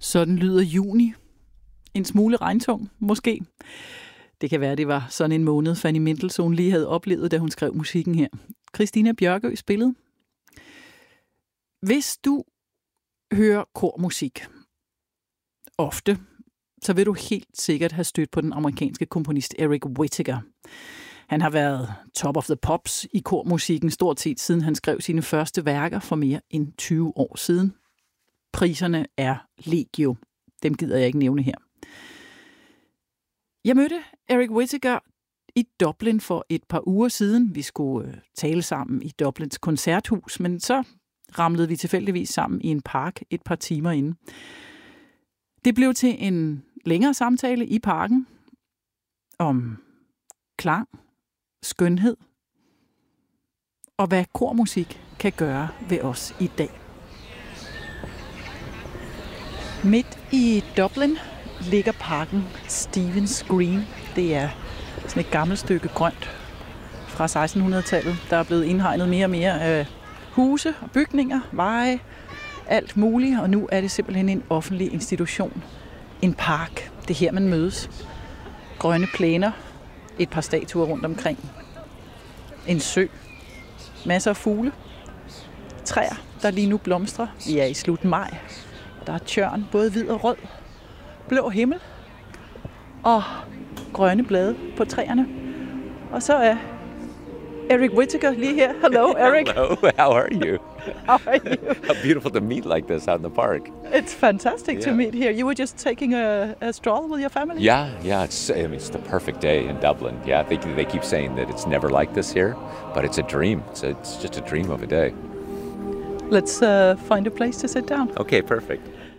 Sådan lyder juni. En smule regntung, måske. Det kan være, det var sådan en måned, Fanny Mendelssohn lige havde oplevet, da hun skrev musikken her. Christina Bjørkøe spillede. Hvis du hører kormusik ofte, så vil du helt sikkert have stødt på den amerikanske komponist Eric Whitacre. Han har været top of the pops i kormusikken stort set siden han skrev sine første værker for mere end 20 år siden. Priserne er legio. Dem gider jeg ikke nævne her. Jeg mødte Eric Whitacre i Dublin for et par uger siden. Vi skulle tale sammen i Dublins koncerthus, men så ramlede vi tilfældigvis sammen i en park et par timer inden. Det blev til en længere samtale i parken om klang, skønhed og hvad kormusik kan gøre ved os i dag. Midt i Dublin ligger parken Stephen's Green. Det er sådan et gammelt stykke grønt fra 1600-tallet, der er blevet indhegnet mere og mere af huse og bygninger, veje, alt muligt, og nu er det simpelthen en offentlig institution. En park. Det er her, man mødes. Grønne plæner, et par statuer rundt omkring. En sø. Masser af fugle. Træer, der lige nu blomstrer. Vi er i slut maj. Der er tjørn, både hvid og rød. Blå himmel. Og grønne blade på træerne. Og så er Eric Whitacre lige her. Hello, Eric. Hello, how are you? How are you? How beautiful to meet like this out in the park. It's fantastic to meet here. You were just taking a stroll with your family? Yeah, it's the perfect day in Dublin. Yeah, they keep saying that it's never like this here, but it's a dream. It's just a dream of a day. Let's find a place to sit down. Okay, perfect.